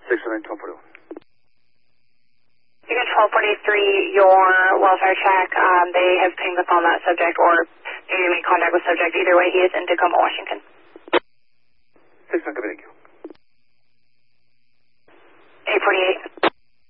609-1241. You got 1243, your welfare check. They have pinged up on that subject, or maybe made contact with subject. Either way, he is in Tacoma, Washington. 609, thank you.